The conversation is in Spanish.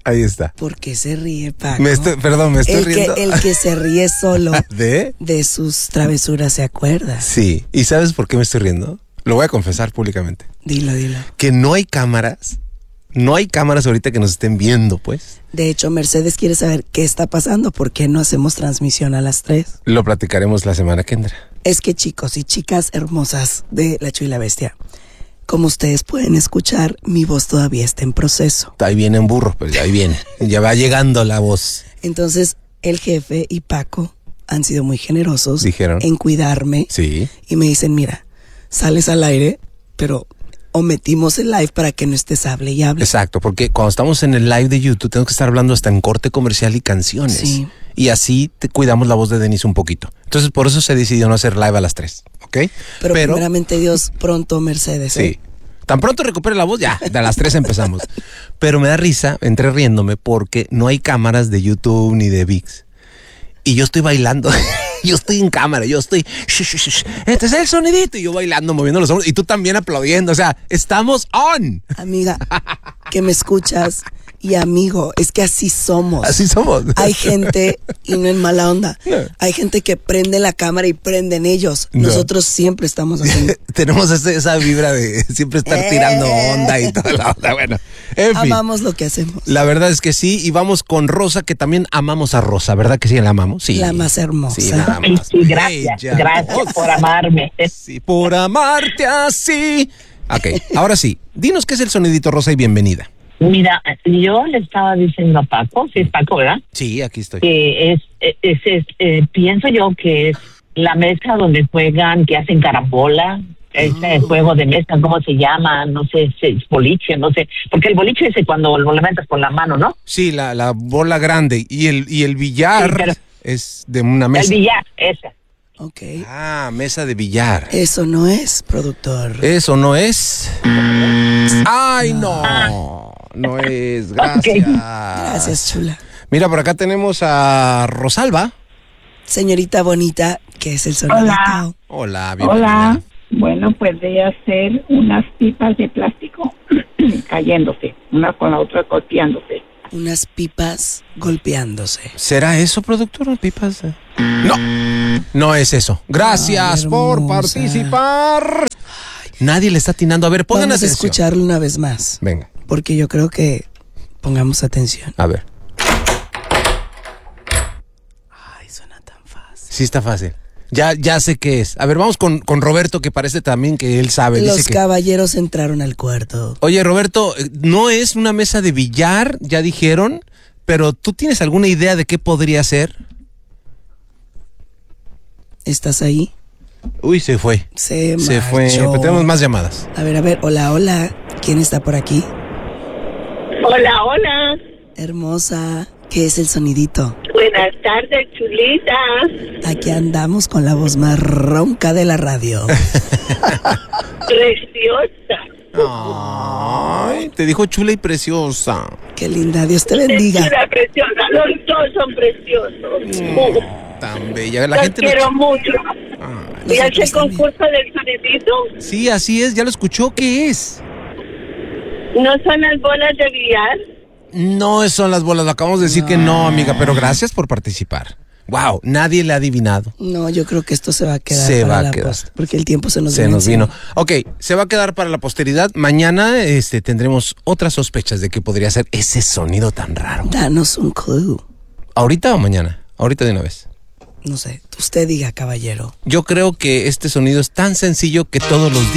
Ahí está. ¿Por qué se ríe, Paco? Me estoy riendo. El que se ríe solo ¿De? de sus travesuras se acuerda. Sí. ¿Y sabes por qué me estoy riendo? Lo voy a confesar públicamente. Dilo. Que no hay cámaras. No hay cámaras ahorita que nos estén viendo, pues. De hecho, Mercedes quiere saber qué está pasando. ¿Por qué no hacemos transmisión a las 3? Lo platicaremos la semana que entra. Es que, chicos y chicas hermosas de La Chu y la Bestia, como ustedes pueden escuchar, mi voz todavía está en proceso. Ahí viene en burro, pues ahí viene. Ya va llegando la voz. Entonces, el jefe y Paco han sido muy generosos. Dijeron. En cuidarme. Sí. Y me dicen, mira, sales al aire, pero omitimos el live para que no estés hable y hable. Exacto, porque cuando estamos en el live de YouTube tenemos que estar hablando hasta en corte comercial y canciones. Sí. Y así cuidamos la voz de Denise un poquito. Entonces por eso se decidió no hacer live a las 3, ¿ok? Pero primeramente Dios, pronto Mercedes. Sí. Tan pronto recupere la voz, ya, de las 3 empezamos. Pero me da risa, entré riéndome porque no hay cámaras de YouTube ni de ViX. Y yo estoy bailando. Yo estoy en cámara, yo estoy... Este es el sonidito. Y yo bailando, moviendo los hombros. Y tú también aplaudiendo. O sea, estamos on. Amiga, que me escuchas. Y amigo, es que así somos. Así somos. Hay gente, y no en mala onda, hay gente que prende la cámara y prenden ellos. Nosotros siempre estamos haciendo. Tenemos esa vibra de siempre estar tirando onda y toda la onda. Bueno, en fin. Amamos lo que hacemos. La verdad es que sí, y vamos con Rosa, que también amamos a Rosa, ¿verdad que sí la amamos? Sí. La más hermosa. Sí, nada más. Sí, gracias por amarme. Sí, por amarte así. Ok, ahora sí, dinos qué es el sonidito, Rosa, y bienvenida. Mira, yo le estaba diciendo a Paco, sí es Paco, ¿verdad? Sí, aquí estoy. Que pienso yo que es la mesa donde juegan, que hacen carambola, ese juego de mesa, ¿cómo se llama? No sé, es boliche, no sé. Porque el boliche es cuando lo levantas con la mano, ¿no? Sí, la bola grande. Y el billar Sí, pero es de una mesa. el billar, esa. Ok. Ah, mesa de billar. Eso no es, productor. Eso no es. Ay, no. No es. Gracias. Okay. Gracias, chula. Mira, por acá tenemos a Rosalba. Señorita bonita, ¿qué es el sonidito? Hola, bienvenida. Hola. Bueno, pues de hacer unas pipas de plástico cayéndose, una con la otra golpeándose. Unas pipas golpeándose. ¿Será eso, productor? ¿Pipas? No es eso. Gracias Ay, por hermosa. participar. Nadie le está atinando. A ver, pongan Vamos a atención. escucharlo una vez más. Venga, Porque yo creo que pongamos atención. a ver. Ay, suena tan fácil. Sí está fácil. Ya sé qué es. A ver, vamos con Roberto, que parece también que él sabe. Los Dice que... caballeros entraron al cuarto. Oye, Roberto, no es una mesa de billar, ya dijeron, pero ¿tú tienes alguna idea de qué podría ser? ¿Estás ahí? Uy, se fue. Se fue. marchó. Pero tenemos más llamadas. A ver, hola. ¿Quién está por aquí? Hola. Hermosa, ¿qué es el sonidito? Buenas tardes, chulita. Aquí andamos con la voz más ronca de la radio. Preciosa. Ay, te dijo chula y preciosa. Qué linda, Dios te bendiga. Una preciosa. Los dos son preciosos. Tan bella. La Los gente quiero mucho. Ay. ¿Y hace Nosotros también. concurso del sonidito? Sí, así es, ya lo escuchó. ¿Qué es? ¿No son las bolas de billar? No son las bolas, lo acabamos de decir que no, amiga, pero gracias por participar. Wow, nadie le ha adivinado. No, yo creo que esto se va a quedar Se para va a la quedar. post, porque el tiempo se nos Se viene nos encima. vino. Ok, se va a quedar para la posteridad. Mañana tendremos otras sospechas de que podría ser ese sonido tan raro. Danos un clue. ¿Ahorita o mañana? Ahorita de una vez. No sé, usted diga, caballero. Yo creo que este sonido es tan sencillo que todos los días